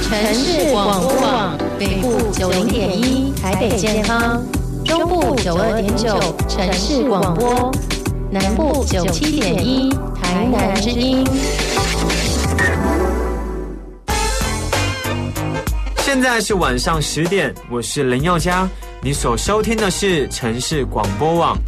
城市广播网，北部90.1台北健康，中部92.9城市广播，南部97.1台南之音。 现在是晚上10点，我是林宥嘉，你所收听的是城市广播网。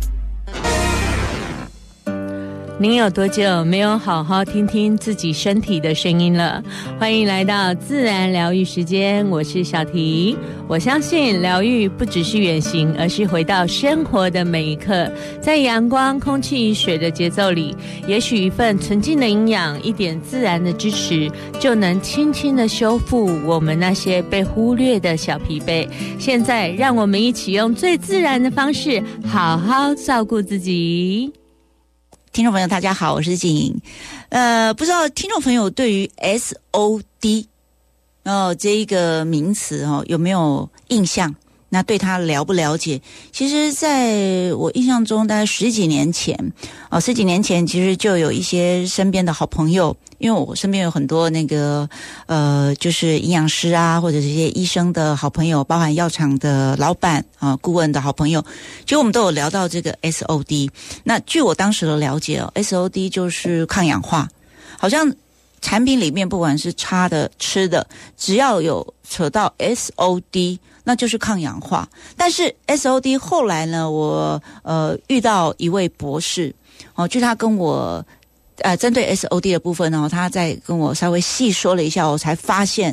您有多久没有好好听听自己身体的声音了？欢迎来到自然疗愈时间，我是小婷。我相信疗愈不只是远行，而是回到生活的每一刻，在阳光、空气、水的节奏里，也许一份纯净的营养，一点自然的支持，就能轻轻的修复我们那些被忽略的小疲惫。现在让我们一起用最自然的方式，好好照顾自己。 听众朋友大家好，我是静莹。不知道听众朋友对于 SOD 这一个名词有没有印象？那对他了不了解？其实在我印象中大概十几年前其实就有一些身边的好朋友，因为我身边有很多那个就是营养师啊，或者这些医生的好朋友，包含药厂的老板顾问的好朋友，其实我们都有聊到这个 SOD。 那据我当时的了解SOD 就是抗氧化，好像产品里面不管是擦的吃的，只要有扯到 SOD 那就是抗氧化。但是 SOD 后来呢，我遇到一位博士据他跟我针对 SOD 的部分呢，他在跟我稍微细说了一下，我才发现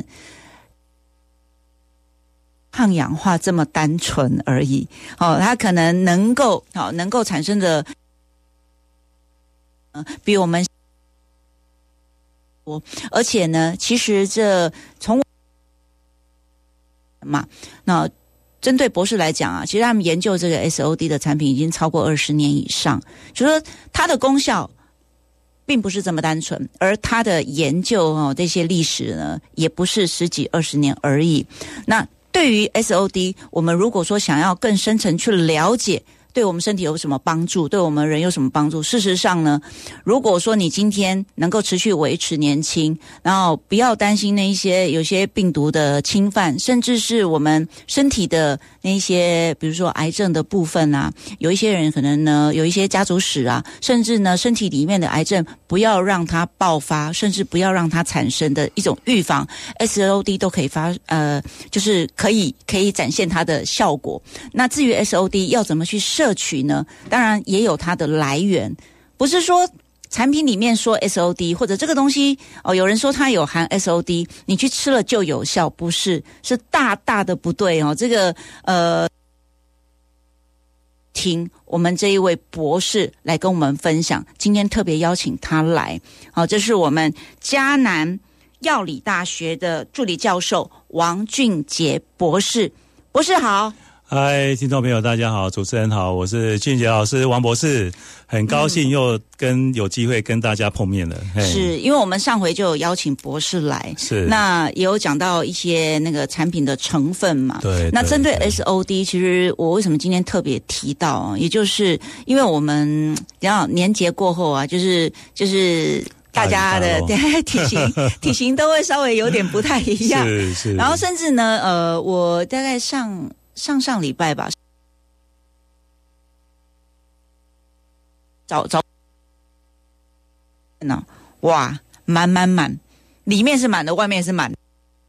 抗氧化这么单纯而已它可能能够产生的比我们而且呢，其实这从那针对博士来讲其实他们研究这个 SOD 的产品已经超过20年以上，就说它的功效并不是这么单纯，而它的研究这些历史呢，也不是10几20年而已。那对于 SOD， 我们如果说想要更深层去了解对我们身体有什么帮助，对我们人有什么帮助，事实上呢，如果说你今天能够持续维持年轻，然后不要担心那一些有些病毒的侵犯，甚至是我们身体的那一些比如说癌症的部分有一些人可能呢有一些家族史甚至呢身体里面的癌症不要让它爆发，甚至不要让它产生的一种预防， SOD 都可以就是可以展现它的效果。那至于 SOD 要怎么去摄取呢？当然也有它的来源，不是说产品里面说 SOD 或者这个东西有人说它有含 SOD 你去吃了就有效，不是，是大大的不对这个听我们这一位博士来跟我们分享，今天特别邀请他来这是我们嘉南药理大学的助理教授王俊杰博士。博士好。 嗨，听众朋友大家好，主持人好，我是俊杰老师王博士，很高兴又有机会跟大家碰面了。 是因为我们上回就有邀请博士来，是那也有讲到一些那个产品的成分嘛。对。那针对 SOD， 其实我为什么今天特别提到也就是因为我们年节过后就是大家的体型都会稍微有点不太一样，是。然后甚至呢，我大概上礼拜吧，找哇，满，里面是满的，外面是满，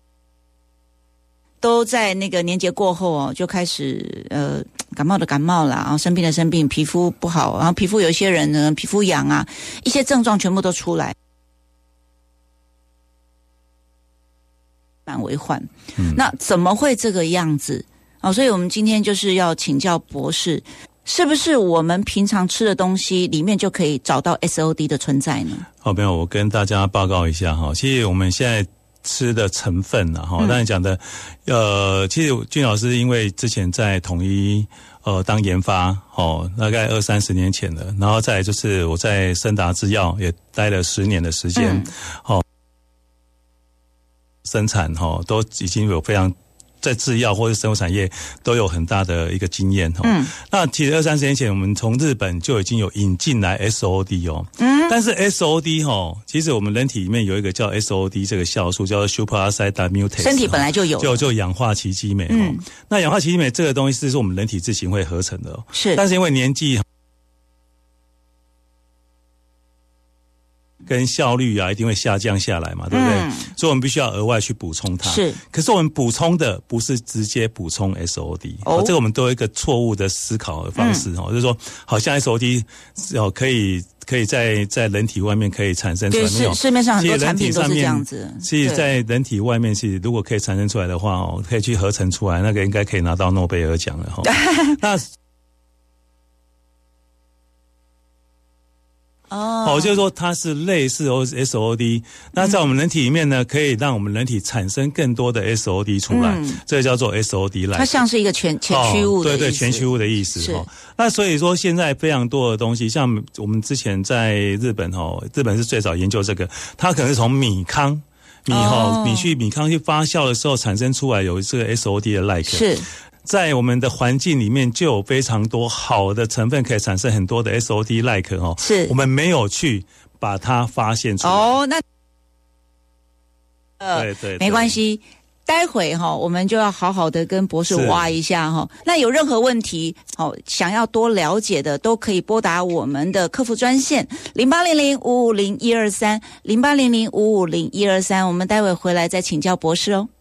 都在那个年节过后就开始感冒啦，然后生病的生病，皮肤不好，然后皮肤有些人呢皮肤痒一些症状全部都出来，为患。那怎么会这个样子所以我们今天就是要请教博士，是不是我们平常吃的东西里面就可以找到 SOD 的存在呢？ 没有，我跟大家报告一下其实我们现在吃的成分刚才讲的其实俊老师因为之前在统一当研发大概20-30年前了，然后再来就是我在森达制药也待了10年的时间生产都已经有非常在制药或者生物产业都有很大的一个经验那其实20-30年前我们从日本就已经有引进来 SOD 但是 SOD 其实我们人体里面有一个叫 SOD 这个酵素叫做 superoxide dismutase， 身体本来就有就氧化奇迹酶那氧化奇迹酶这个东西是我们人体自行会合成的是， 但是因为年纪跟效率一定会下降下来嘛，对不对？所以我们必须要额外去补充它。 是，可是我们补充的不是直接补充 SOD，这个我们都有一个错误的思考的方式就是说，好像 SOD 可以在人体外面可以产生出来， 对，市面上很多产品都是这样子。 其实在人体外面是如果可以产生出来的话可以去合成出来，那个应该可以拿到诺贝尔奖了那就是说它是类似 SOD， 那在我们人体里面呢，可以让我们人体产生更多的 SOD 出来，这个叫做 SOD 它像是一个前驱物的意思， 对，前驱物的意思那所以说现在非常多的东西，像我们之前在日本是最早研究这个，它可能是从米糠米去发酵的时候产生出来有这个 SOD 的 like 是。 在我们的环境里面就有非常多好的成分可以产生很多的 SOD like 是我们没有去把它发现出来那对没关系，待会我们就要好好的跟博士挖一下那有任何问题想要多了解的都可以拨打我们的客服专线0800-550-123 0800-550-123，我们待会回来再请教博士哦。